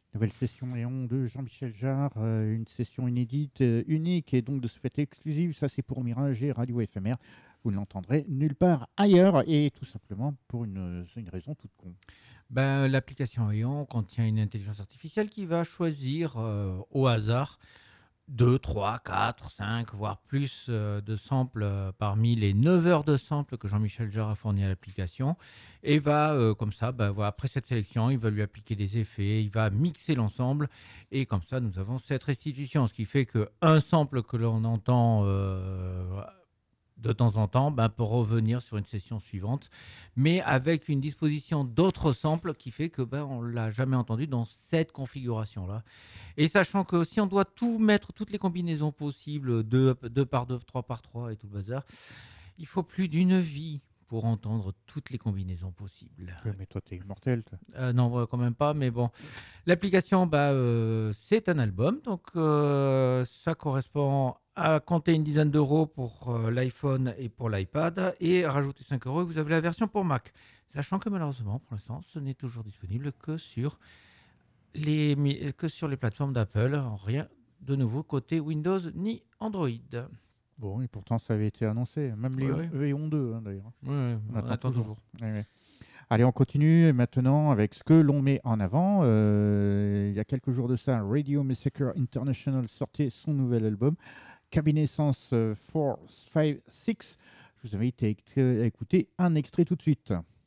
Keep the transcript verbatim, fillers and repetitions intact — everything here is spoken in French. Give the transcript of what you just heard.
Nouvelle session Léon de Jean-Michel Jarre, euh, une session inédite, euh, unique et donc de ce fait exclusive. Ça, c'est pour Mirage et Radio F M R. Vous ne l'entendrez nulle part ailleurs et tout simplement pour une, une raison toute con. Ben, l'application Aeon contient une intelligence artificielle qui va choisir euh, au hasard deux, trois, quatre, cinq, voire plus euh, de samples euh, parmi les neuf heures de samples que Jean-Michel Jarre a fourni à l'application et va, euh, comme ça, ben, voilà, après cette sélection, il va lui appliquer des effets, il va mixer l'ensemble et comme ça, nous avons cette restitution, ce qui fait qu'un sample que l'on entend euh, de temps en temps, ben, peut revenir sur une session suivante, mais avec une disposition d'autres samples qui fait que ben, on ne l'a jamais entendu dans cette configuration-là. Et sachant que si on doit tout mettre, toutes les combinaisons possibles, deux, deux par deux, trois par trois et tout le bazar, il faut plus d'une vie pour entendre toutes les combinaisons possibles. Ouais, mais toi, t'es immortel, toi. Euh, non, quand même pas, mais bon. L'application, bah, euh, c'est un album, donc euh, ça correspond à compter une dizaine d'euros pour euh, l'iPhone et pour l'iPad, et rajouter cinq euros et vous avez la version pour Mac. Sachant que malheureusement, pour l'instant, ce n'est toujours disponible que sur les, que sur les plateformes d'Apple. Rien de nouveau côté Windows ni Android. Bon, et pourtant, ça avait été annoncé. Même Oui, Léon, oui. Léon deux, hein, d'ailleurs. Oui, On on attend attend toujours. toujours. Ouais, ouais. Allez, on continue maintenant avec ce que l'on met en avant. Euh, il y a quelques jours de ça, Radio Massacre International sortait son nouvel album, Cabinescence quatre, cinq, six. Je vous invite à écouter un extrait tout de suite.